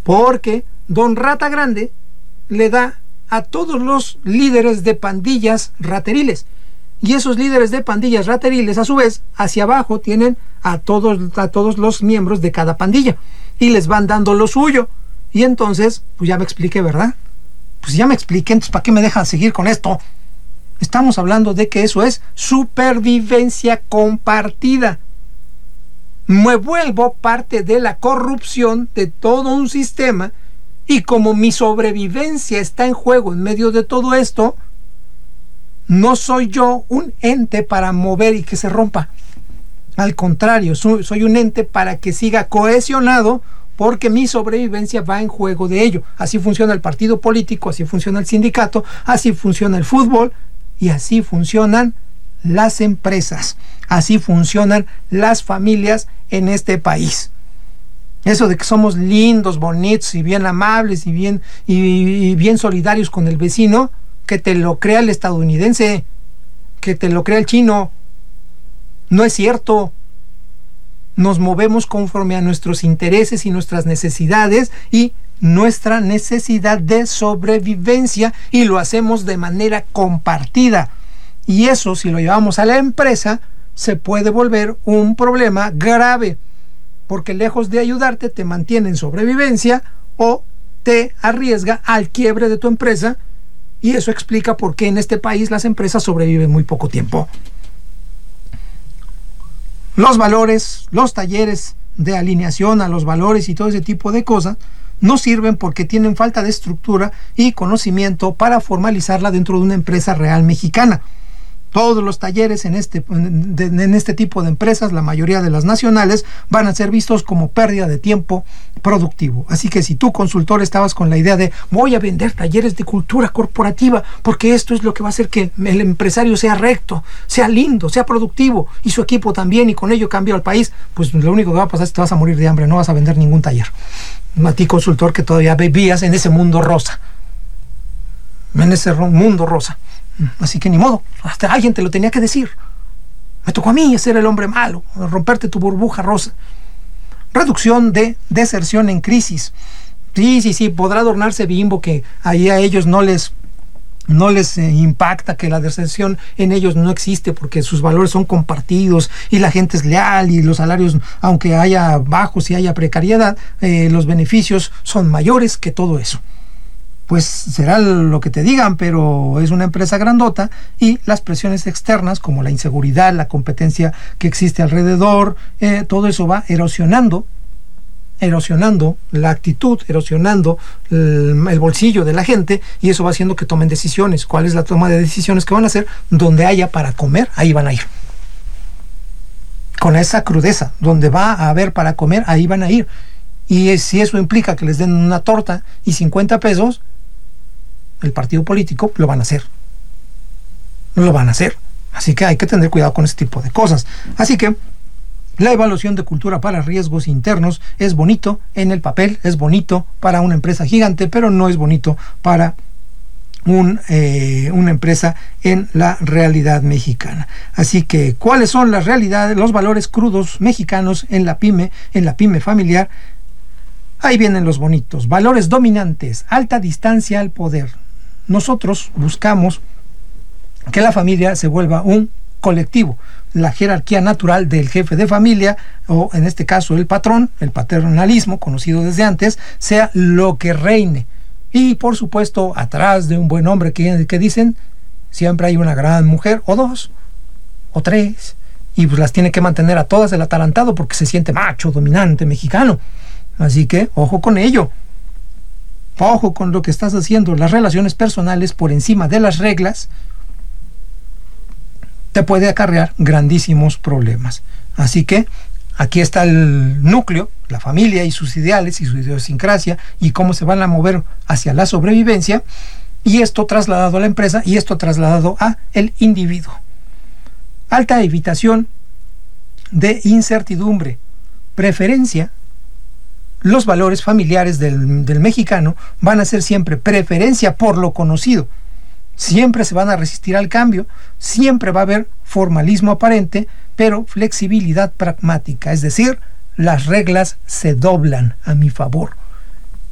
porque don Rata Grande le da a todos los líderes de pandillas rateriles, y esos líderes de pandillas rateriles a su vez hacia abajo tienen a todos los miembros de cada pandilla y les van dando lo suyo. Y entonces, pues ya me expliqué, ¿verdad? Pues ya me expliqué, entonces ¿para qué me dejan seguir con esto? Estamos hablando de que eso es supervivencia compartida. Me vuelvo parte de la corrupción de todo un sistema, y como mi sobrevivencia está en juego en medio de todo esto, no soy yo un ente para mover y que se rompa. Al contrario, soy un ente para que siga cohesionado, porque mi sobrevivencia va en juego de ello. Así funciona el partido político, así funciona el sindicato, así funciona el fútbol, y así funcionan las empresas, así funcionan las familias en este país. Eso de que somos lindos, bonitos y bien amables y bien solidarios con el vecino, que te lo crea el estadounidense, que te lo crea el chino. No es cierto. Nos movemos conforme a nuestros intereses y nuestras necesidades y nuestra necesidad de sobrevivencia, y lo hacemos de manera compartida. Y eso, si lo llevamos a la empresa, se puede volver un problema grave, porque lejos de ayudarte te mantiene en sobrevivencia o te arriesga al quiebre de tu empresa, y eso explica por qué en este país las empresas sobreviven muy poco tiempo. Los valores, los talleres de alineación a los valores y todo ese tipo de cosas no sirven porque tienen falta de estructura y conocimiento para formalizarla dentro de una empresa real mexicana. Todos los talleres en este tipo de empresas, la mayoría de las nacionales, van a ser vistos como pérdida de tiempo productivo. Así que si tú, consultor, estabas con la idea de voy a vender talleres de cultura corporativa porque esto es lo que va a hacer que el empresario sea recto, sea lindo, sea productivo, y su equipo también, y con ello cambio al país, pues lo único que va a pasar es que te vas a morir de hambre, no vas a vender ningún taller. A ti, consultor, que todavía vivías en ese mundo rosa, mundo rosa. Así que ni modo, hasta alguien te lo tenía que decir. Me tocó a mí ser el hombre malo, romperte tu burbuja rosa. Reducción de deserción en crisis. Sí, podrá adornarse Bimbo que ahí a ellos no les impacta, que la deserción en ellos no existe porque sus valores son compartidos y la gente es leal, y los salarios, aunque haya bajos y haya precariedad, los beneficios son mayores que todo eso. Pues será lo que te digan, pero es una empresa grandota, y las presiones externas como la inseguridad, la competencia que existe alrededor, todo eso va erosionando la actitud, erosionando el bolsillo de la gente, y eso va haciendo que tomen decisiones. ¿Cuál es la toma de decisiones que van a hacer? Donde haya para comer, ahí van a ir. Con esa crudeza, donde va a haber para comer, ahí van a ir. Y si eso implica que les den una torta y 50 pesos, el partido político lo van a hacer. Así que hay que tener cuidado con ese tipo de cosas. Así que la evaluación de cultura para riesgos internos es bonito en el papel, es bonito para una empresa gigante, pero no es bonito para una empresa en la realidad mexicana. Así que, ¿cuáles son las realidades, los valores crudos mexicanos en la pyme familiar? Ahí vienen los bonitos. Valores dominantes: alta distancia al poder. Nosotros buscamos que la familia se vuelva un colectivo. La jerarquía natural del jefe de familia, o en este caso el patrón, el paternalismo conocido desde antes, sea lo que reine. Y por supuesto, atrás de un buen hombre que dicen, siempre hay una gran mujer, o dos, o tres, y pues las tiene que mantener a todas el atalantado porque se siente macho, dominante, mexicano. Así que ojo con ello. Ojo con lo que estás haciendo. Las relaciones personales por encima de las reglas te puede acarrear grandísimos problemas. Así que aquí está el núcleo, la familia y sus ideales y su idiosincrasia, y cómo se van a mover hacia la sobrevivencia, y esto trasladado a la empresa, y esto trasladado a el individuo. Alta evitación de incertidumbre. Preferencia. Los valores familiares del mexicano van a ser siempre preferencia por lo conocido. Siempre se van a resistir al cambio, siempre va a haber formalismo aparente, pero flexibilidad pragmática, es decir, las reglas se doblan a mi favor.